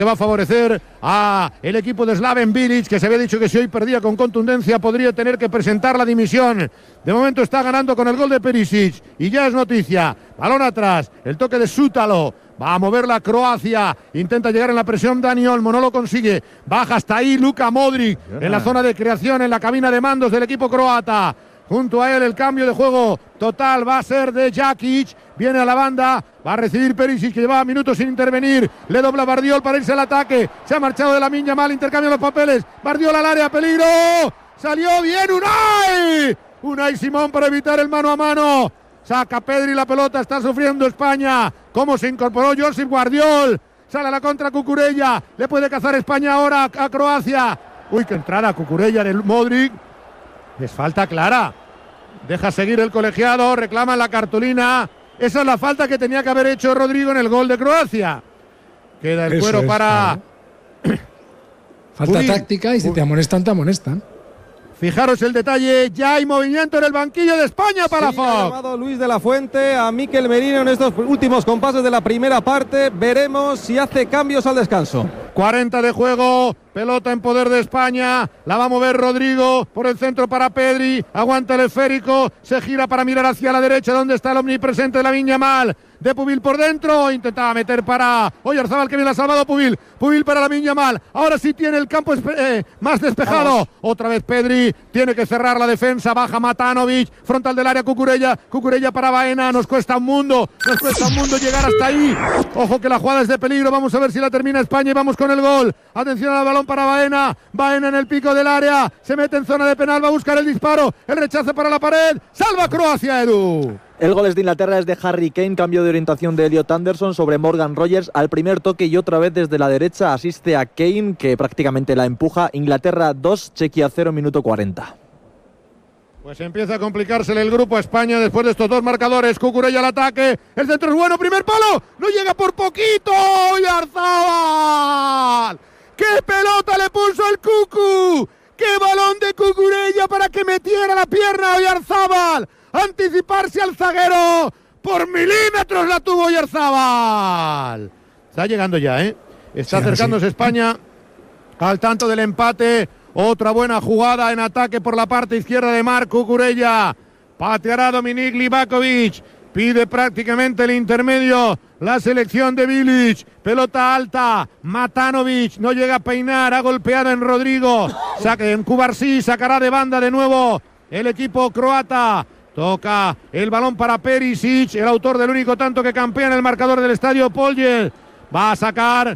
que va a favorecer a el equipo de Slaven Bilic, que se había dicho que si hoy perdía con contundencia podría tener que presentar la dimisión. De momento está ganando con el gol de Perisic y ya es noticia. Balón atrás, el toque de Sútalo. Va a mover la Croacia, intenta llegar en la presión Dani Olmo, no lo consigue. Baja hasta ahí Luka Modric en la zona de creación, en la cabina de mandos del equipo croata. Junto a él el cambio de juego total va a ser de Jakic. Viene a la banda, va a recibir Perisic, que llevaba minutos sin intervenir. Le dobla Bardiol para irse al ataque. Se ha marchado de Lamine Yamal, intercambia los papeles. Bardiol al área, peligro. Salió bien Unai. Unai Simón para evitar el mano a mano. Saca Pedri la pelota, está sufriendo España. ¿Cómo se incorporó Josip Guardiol? Sale a la contra Cucurella. Le puede cazar España ahora a Croacia. Uy, qué entrada Cucurella del Modric. Es falta clara. Deja seguir el colegiado, reclama la cartulina. Esa es la falta que tenía que haber hecho Rodrigo en el gol de Croacia. Queda el cuero para... Falta táctica y si te amonestan, te amonestan. Fijaros el detalle, ya hay movimiento en el banquillo de España para Sí, Fox. Ha llamado Luis de la Fuente a Mikel Merino en estos últimos compases de la primera parte. Veremos si hace cambios al descanso. 40 de juego, pelota en poder de España, la va a mover Rodrigo por el centro para Pedri, aguanta el esférico, se gira para mirar hacia la derecha donde está el omnipresente Lamine Yamal. De Pubil por dentro, intentaba meter para Oyarzabal, que bien la ha salvado Pubil. Pubil para Lamine Yamal, ahora sí tiene el campo más despejado. Vamos. Otra vez Pedri, tiene que cerrar la defensa, baja Matanovic, frontal del área Cucurella para Baena, nos cuesta un mundo llegar hasta ahí. Ojo que la jugada es de peligro, vamos a ver si la termina España y vamos con el gol. Atención al balón para Baena en el pico del área, se mete en zona de penal, va a buscar el disparo, el rechazo para la pared, salva Croacia, Edu. El gol de Inglaterra es de Harry Kane, cambio de orientación de Elliot Anderson sobre Morgan Rogers al primer toque y otra vez desde la derecha asiste a Kane, que prácticamente la empuja. Inglaterra 2, Chequia 0, minuto 40. Pues empieza a complicársele el grupo a España después de estos dos marcadores. Cucurella al ataque, el centro es bueno, primer palo, no llega por poquito, Oyarzabal. ¡Qué pelota le puso el Cucu! ¡Qué balón de Cucurella para que metiera la pierna a Oyarzabal! Anticiparse al zaguero, por milímetros la tuvo Oyarzabal. Está llegando ya, está acercándose España al tanto del empate. Otra buena jugada en ataque por la parte izquierda de Marc Cucurella. Pateará Dominik Livakovic. Pide prácticamente el intermedio la selección de Bilic. Pelota alta, Matanovic no llega a peinar, ha golpeado en Rodrigo. Saque en Cubarsí, sacará de banda de nuevo el equipo croata. Toca el balón para Perisic, el autor del único tanto que campea en el marcador del estadio Polje. Va a sacar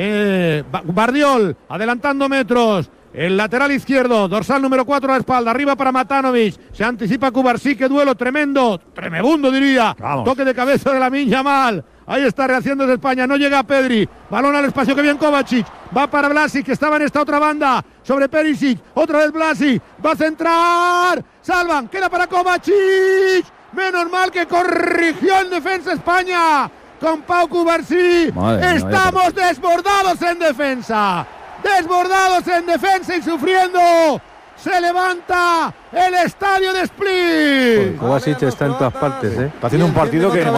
Bardiol, adelantando metros. El lateral izquierdo, dorsal número 4 a la espalda, arriba para Matanovic. Se anticipa Cubarsí, qué duelo tremebundo diría. Vamos. Toque de cabeza de Lamine Yamal. Ahí está rehaciéndose España, no llega Pedri. Balón al espacio, que bien Kovacic. Va para Vlasic, que estaba en esta otra banda. Sobre Perisic, otra vez Vlasic. Va a centrar. Salvan, queda para Kovacic. Menos mal que corrigió en defensa España. Con Pau Cubarsí. Estamos desbordados en defensa. Desbordados en defensa y sufriendo. Se levanta el estadio de Split. Kovacic está en todas partes, Está haciendo un partido que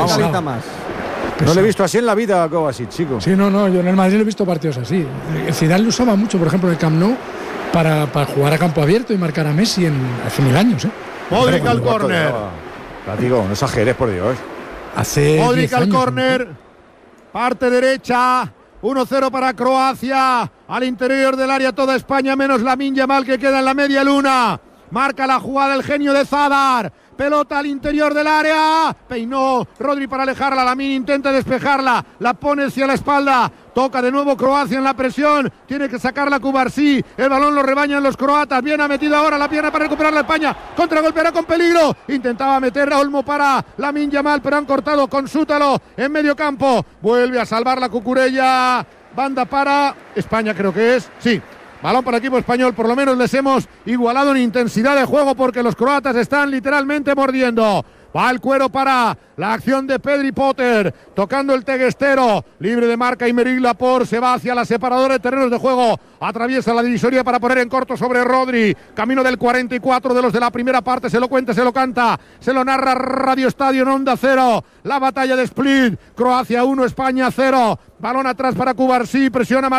no le he visto así en la vida a Kovacic, chico. Sí, no, yo en el Madrid no he visto partidos así. Zidane lo usaba mucho, por ejemplo, en el Camp Nou para jugar a campo abierto y marcar a Messi hace 1000 años. Modric al córner. Digo, no exageres, por Dios. Modric al córner. Parte derecha. 1-0 para Croacia. Al interior del área toda España, menos Lamine Yamal, que queda en la media luna. Marca la jugada el genio de Zadar. Pelota al interior del área. Peinó Rodri para alejarla. Lamine intenta despejarla. La pone hacia la espalda. Toca de nuevo Croacia en la presión. Tiene que sacarla Cubarsí. El balón lo rebañan los croatas. Bien ha metido ahora la pierna para recuperar la España. Contragolpeará con peligro. Intentaba meter a Olmo para Lamine Yamal, pero han cortado con Sútalo en medio campo. Vuelve a salvar la Cucurella. Banda para España, creo que es. Sí. Balón para el equipo español, por lo menos les hemos igualado en intensidad de juego porque los croatas están literalmente mordiendo. Va el cuero para la acción de Pedri Potter, tocando el teguestero, libre de marca Aymeric Laporte, se va hacia la separadora de terrenos de juego, atraviesa la divisoria para poner en corto sobre Rodri, camino del 44 de los de la primera parte, se lo cuenta, se lo canta, se lo narra Radio Estadio en Onda Cero, la batalla de Split, Croacia 1, España 0, balón atrás para Cubarsí, presiona